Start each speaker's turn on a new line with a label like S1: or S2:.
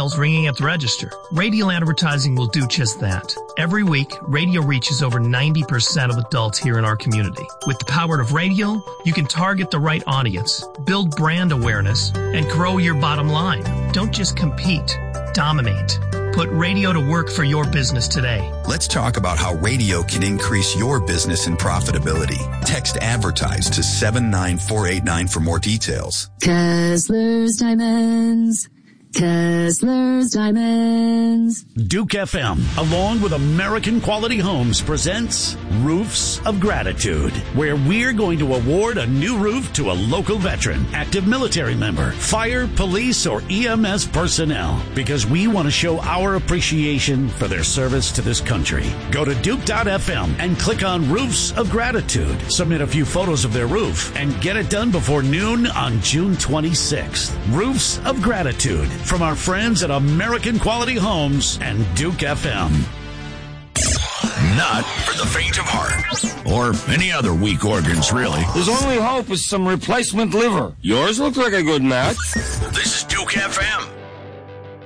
S1: bells ringing at the register. Radio advertising will do just that. Every week, radio reaches over 90% of adults here in our community. With the power of radio, you can target the right audience, build brand awareness, and grow your bottom line. Don't just compete, dominate. Put radio to work for your business today.
S2: Let's talk about how radio can increase your business and profitability. Text ADVERTISE to 79489 for more details.
S3: Kessler's Diamonds. Kessler's Diamonds.
S4: Duke FM, along with American Quality Homes, presents Roofs of Gratitude, where we're going to award a new roof to a local veteran, active military member, fire, police, or EMS personnel, because we want to show our appreciation for their service to this country. Go to Duke.fm and click on Roofs of Gratitude. Submit a few photos of their roof and get it done before noon on June 26th. Roofs of Gratitude from our friends at American Quality Homes and Duke FM.
S5: Not for the faint of heart. Or any other weak organs, really.
S6: His only hope is some replacement liver. Yours looks like a good match.
S5: This is Duke FM.